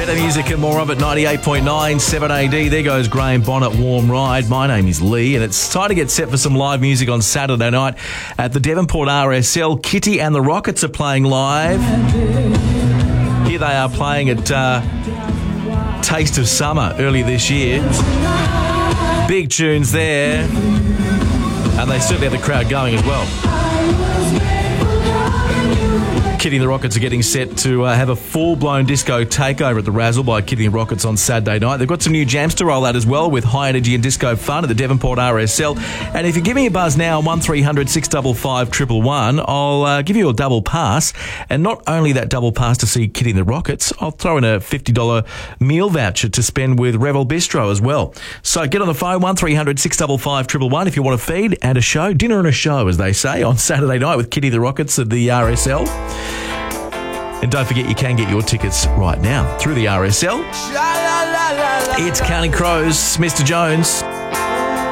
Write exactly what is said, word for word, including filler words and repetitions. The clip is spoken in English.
Better music and more of it, ninety-eight point nine, seven A D. There goes Graham Bonnet, Warm Ride. My name is Lee, and it's time to get set for some live music on Saturday night at the Devonport R S L. Kitty and the Rockets are playing live. Here they are playing at uh, Taste of Summer earlier this year. Big tunes there, and they certainly have the crowd going as well. Kitty and the Rockets are getting set to uh, have a full-blown disco takeover at the Razzle by Kitty and the Rockets on Saturday night. They've got some new jams to roll out as well with high energy and disco fun at the Devonport R S L. And if you give me a buzz now on one three hundred six five five one one one, I'll uh, give you a double pass. And not only that double pass to see Kitty and the Rockets, I'll throw in a fifty dollars meal voucher to spend with Revel Bistro as well. So get on the phone, one three hundred six five five one one one, if you want a feed and a show. Dinner and a show, as they say, on Saturday night with Kitty and the Rockets at the R S L. And don't forget, you can get your tickets right now through the R S L. It's Counting Crows, Mister Jones.